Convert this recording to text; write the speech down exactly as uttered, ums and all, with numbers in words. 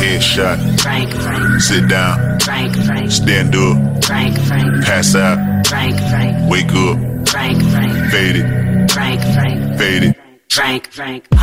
Headshot. Frank, Frank. Sit down. Frank, Frank. Stand up. Frank, Frank. Pass out. Frank, Frank. Wake up. Frank, Frank. Fade it. Frank, Frank. Fade it. Frank, Frank.